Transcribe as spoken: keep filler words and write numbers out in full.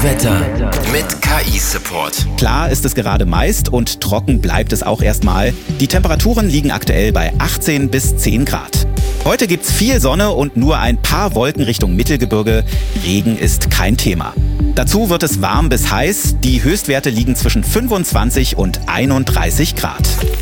Wetter mit K I-Support. Klar ist es gerade meist und trocken bleibt es auch erstmal. Die Temperaturen liegen aktuell bei achtzehn bis zehn Grad. Heute gibt's viel Sonne und nur ein paar Wolken Richtung Mittelgebirge. Regen ist kein Thema. Dazu wird es warm bis heiß. Die Höchstwerte liegen zwischen fünfundzwanzig und einunddreißig Grad.